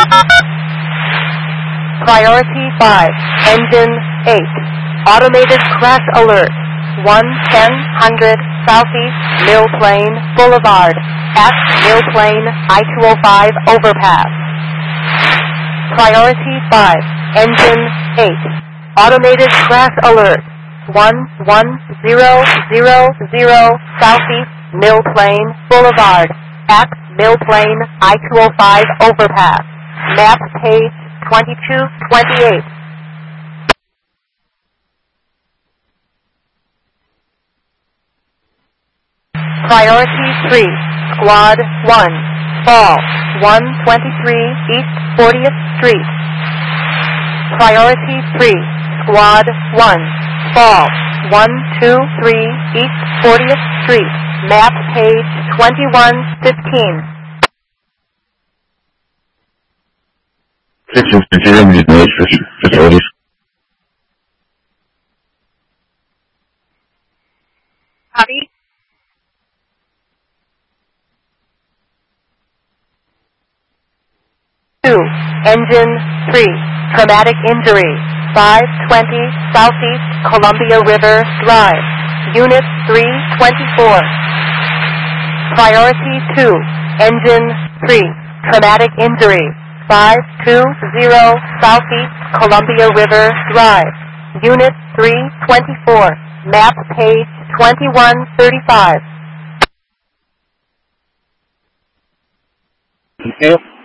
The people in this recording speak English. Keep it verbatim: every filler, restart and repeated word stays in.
Priority five, Engine eight. Automated crash alert. one ten hundred Southeast Mill Plain Boulevard at Mill Plain I two oh five overpass. Priority five, Engine eight. Automated crash alert. one one zero zero zero Southeast Mill Plain Boulevard at Mill Plain I two oh five overpass. Map page twenty-two twenty-eight. Priority three, Squad one. Fall, one twenty-three East fortieth Street. Priority three, Squad one. Fall, one two three East fortieth Street. Map page twenty-one fifteen. Six zero managed facilities. Copy. Two, Engine three. Traumatic injury. five twenty Southeast Columbia River Drive. Unit three twenty-four. Priority two, Engine three. Traumatic injury. five two zero Southeast Columbia River Drive. Unit three twenty-four. Map page twenty-one thirty-five. Thank you.